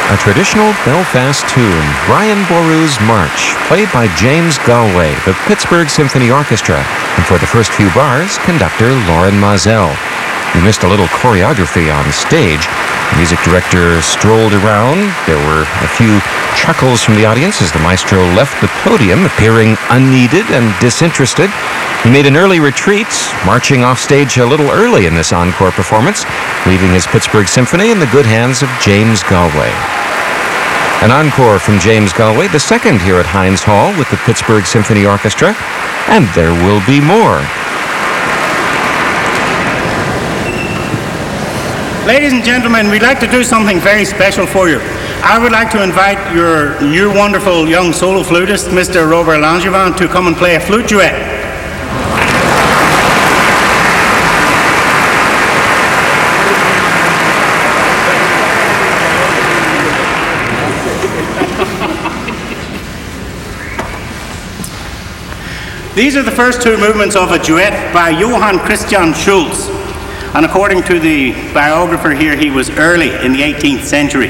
A traditional Belfast tune, Brian Boru's March, played by James Galway, the Pittsburgh Symphony Orchestra, and for the first few bars, conductor Lauren Moselle. We missed a little choreography on stage. The music director strolled around. There were a few chuckles from the audience as the maestro left the podium, appearing unneeded and disinterested. He made an early retreat, marching off stage a little early in this encore performance, leaving his Pittsburgh Symphony in the good hands of James Galway. An encore from James Galway, the second here at Heinz Hall with the Pittsburgh Symphony Orchestra, and there will be more. Ladies and gentlemen, we'd like to do something very special for you. I would like to invite your new wonderful young solo flutist, Mr. Robert Langevin, to come and play a flute duet. These are the first two movements of a duet by Johann Christian Schulz. And according to the biographer here, he was early in the 18th century.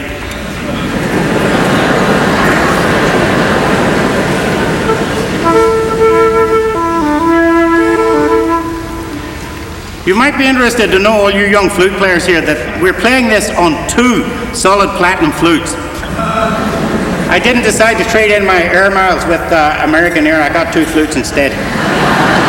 You might be interested to know, all you young flute players here, that we're playing this on two solid platinum flutes. I didn't decide to trade in my air miles with American Air. I got two flutes instead.